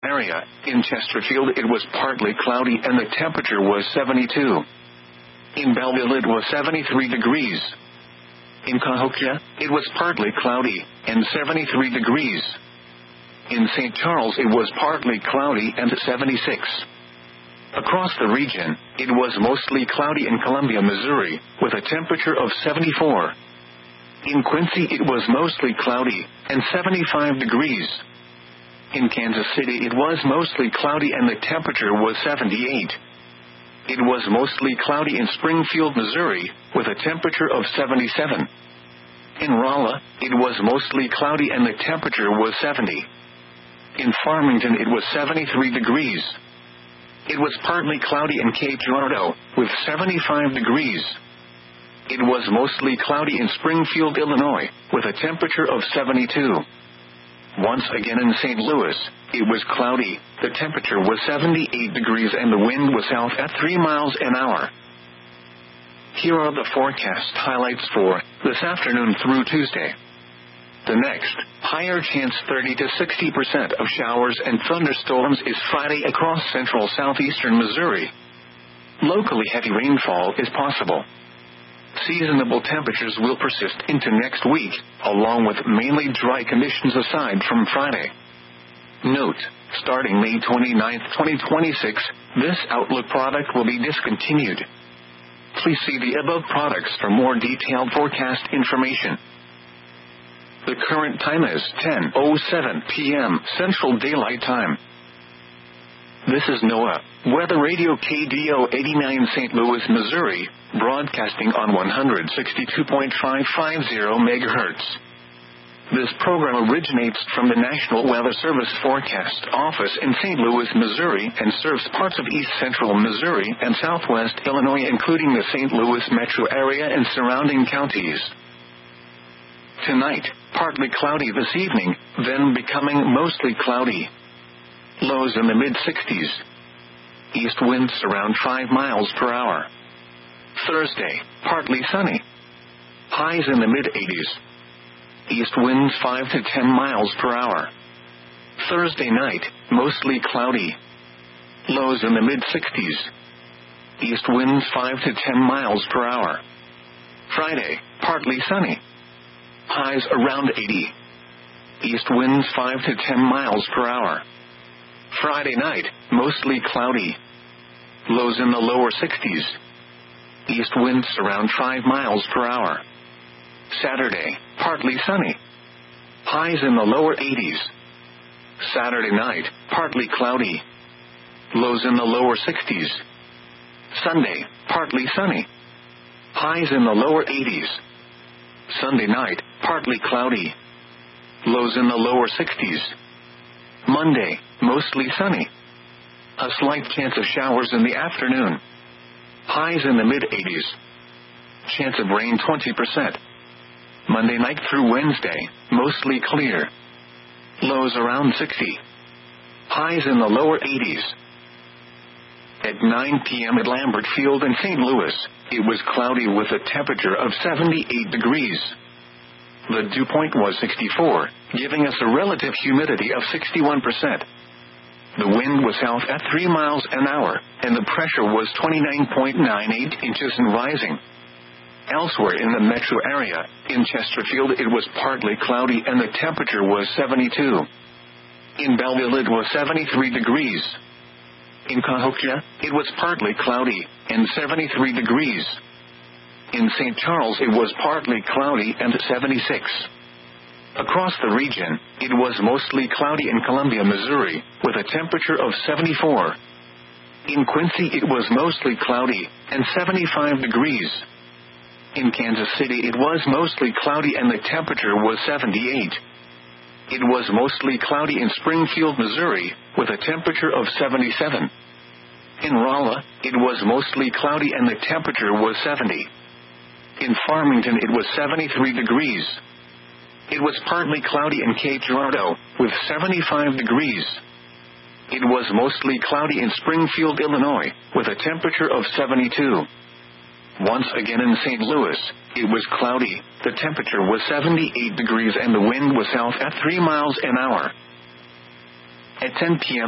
area. In Chesterfield it was partly cloudy and the temperature was 72. In Belleville it was 73 degrees. In Cahokia, it was partly cloudy and 73 degrees. In St. Charles it was partly cloudy and 76. Across the region, it was mostly cloudy in Columbia, Missouri, with a temperature of 74. In Quincy it was mostly cloudy and 75 degrees. In Kansas City it was mostly cloudy and the temperature was 78. It was mostly cloudy in Springfield, Missouri, with a temperature of 77. In Rolla, it was mostly cloudy and the temperature was 70. In Farmington it was 73 degrees. It was partly cloudy in Cape Girardeau, with 75 degrees. It was mostly cloudy in Springfield, Illinois, with a temperature of 72. Once again in St. Louis, it was cloudy, the temperature was 78 degrees and the wind was south at 3 miles an hour. Here are the forecast highlights for this afternoon through Tuesday. The next, higher chance 30 to 60% of showers and thunderstorms is Friday across central southeastern Missouri. Locally heavy rainfall is possible. Seasonable temperatures will persist into next week, along with mainly dry conditions aside from Friday. Note, starting May 29, 2026, this Outlook product will be discontinued. Please see the above products for more detailed forecast information. The current time is 10:07 p.m. Central Daylight Time. This is NOAA Weather Radio KDO 89 St. Louis, Missouri, broadcasting on 162.550 MHz. This program originates from the National Weather Service Forecast Office in St. Louis, Missouri, and serves parts of east central Missouri and southwest Illinois, including the St. Louis metro area and surrounding counties. Tonight, partly cloudy this evening, then becoming mostly cloudy. Lows in the mid-60s. East winds around 5 miles per hour. Thursday, partly sunny. Highs in the mid-80s. East winds 5 to 10 miles per hour. Thursday night, mostly cloudy. Lows in the mid-60s. East winds 5 to 10 miles per hour. Friday, partly sunny. Highs around 80. East winds 5 to 10 miles per hour. Friday night, mostly cloudy. Lows in the lower 60s. East winds around 5 miles per hour. Saturday, partly sunny. Highs in the lower 80s. Saturday night, partly cloudy. Lows in the lower 60s. Sunday, partly sunny. Highs in the lower 80s. Sunday night, partly cloudy. Lows in the lower 60s. Monday, mostly sunny. A slight chance of showers in the afternoon. Highs in the mid-80s. Chance of rain 20%. Monday night through Wednesday, mostly clear. Lows around 60. Highs in the lower 80s. At 9 p.m. at Lambert Field in St. Louis, it was cloudy with a temperature of 78 degrees. The dew point was 64, giving us a relative humidity of 61%. The wind was south at 3 miles an hour, and the pressure was 29.98 inches and rising. Elsewhere in the metro area, in Chesterfield it was partly cloudy and the temperature was 72. In Belleville it was 73 degrees. In Cahokia, it was partly cloudy and 73 degrees. In St. Charles it was partly cloudy and 76. Across the region, it was mostly cloudy in Columbia, Missouri, with a temperature of 74. In Quincy it was mostly cloudy and 75 degrees. In Kansas City it was mostly cloudy and the temperature was 78. It was mostly cloudy in Springfield, Missouri, with a temperature of 77. In Rolla, it was mostly cloudy and the temperature was 70. In Farmington it was 73 degrees. It was partly cloudy in Cape Girardeau, with 75 degrees. It was mostly cloudy in Springfield, Illinois, with a temperature of 72. Once again in St. Louis, it was cloudy, the temperature was 78 degrees and the wind was south at 3 miles an hour. At 10 p.m.